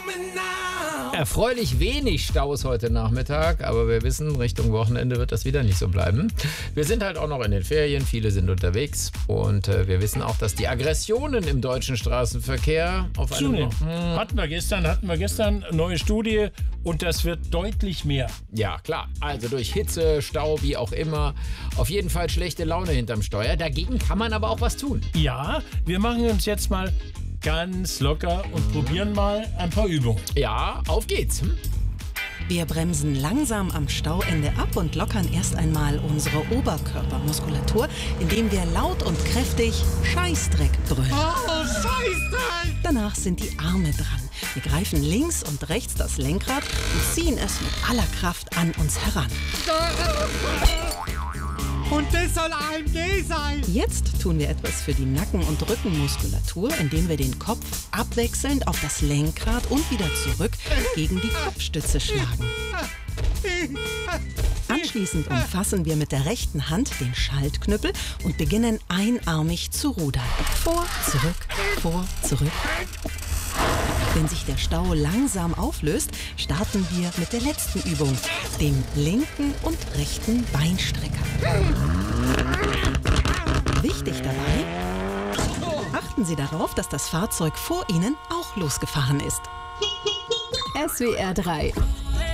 Erfreulich wenig Staus heute Nachmittag, aber wir wissen, Richtung Wochenende wird das wieder nicht so bleiben. Wir sind halt auch noch in den Ferien, viele sind unterwegs und wir wissen auch, dass die Aggressionen im deutschen Straßenverkehr auf einem... Hatten wir gestern neue Studie und das wird deutlich mehr. Ja, klar. Also durch Hitze, Stau, wie auch immer. Auf jeden Fall schlechte Laune hinterm Steuer. Dagegen kann man aber auch was tun. Ja, wir machen uns jetzt mal ganz locker und probieren mal ein paar Übungen. Ja, auf geht's. Wir bremsen langsam am Stauende ab und lockern erst einmal unsere Oberkörpermuskulatur, indem wir laut und kräftig Scheißdreck brüllen. Oh, Scheißdreck! Danach sind die Arme dran. Wir greifen links und rechts das Lenkrad und ziehen es mit aller Kraft an uns heran. Und das soll AMG sein! Jetzt tun wir etwas für die Nacken- und Rückenmuskulatur, indem wir den Kopf abwechselnd auf das Lenkrad und wieder zurück gegen die Kopfstütze schlagen. Anschließend umfassen wir mit der rechten Hand den Schaltknüppel und beginnen einarmig zu rudern. Vor, zurück. Wenn sich der Stau langsam auflöst, starten wir mit der letzten Übung, dem linken und rechten Beinstrecker. Wichtig dabei, achten Sie darauf, dass das Fahrzeug vor Ihnen auch losgefahren ist. SWR 3